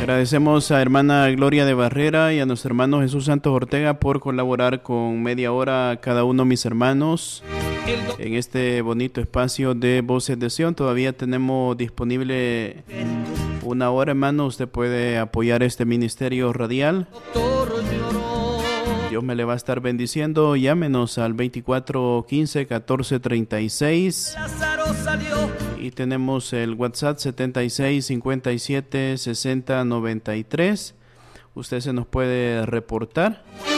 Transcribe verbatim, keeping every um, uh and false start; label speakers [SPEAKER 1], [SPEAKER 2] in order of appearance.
[SPEAKER 1] Agradecemos a hermana Gloria de Barrera y a nuestro hermano Jesús Santos Ortega por colaborar con media hora cada uno, mis hermanos, en este bonito espacio de Voces de Sion. Todavía tenemos disponible una hora, hermano. Usted puede apoyar este ministerio radial. Dios me le va a estar bendiciendo. Llámenos al veinticuatro quince catorce treinta y seis. Y tenemos el WhatsApp setenta y seis cincuenta y siete sesenta noventa y tres. Usted se nos puede reportar.